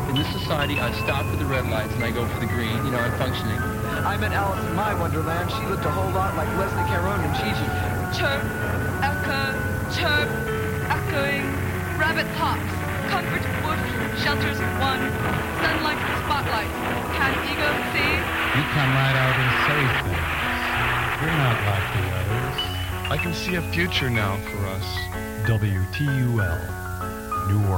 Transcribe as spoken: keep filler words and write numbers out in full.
In this society, I stop at the red lights and I go for the green. You know, I'm functioning. I met Alice in my Wonderland. She looked a whole lot like Leslie Caron and Gigi. Chirp, echo, chirp, echoing. Rabbit hops, comfort woof, shelters one, sunlight spotlight. Can ego see? You come right out and say things. You're not like the others. I can see a future now for us. W T U L, New Orleans.